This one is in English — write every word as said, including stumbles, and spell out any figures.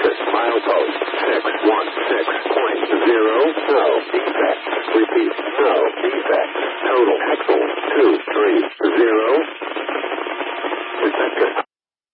surface. Milepost six one six point zero. No defects. Repeat, no defects. Total axle two three